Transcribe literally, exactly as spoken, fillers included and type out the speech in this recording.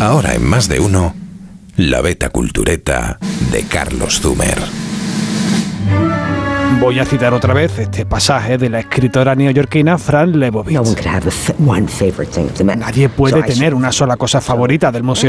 Ahora en Más de Uno, la beta cultureta de Carlos Zumer. Voy a citar otra vez este pasaje de la escritora neoyorquina Fran Lebowitz. Nadie puede tener una sola cosa favorita del Museo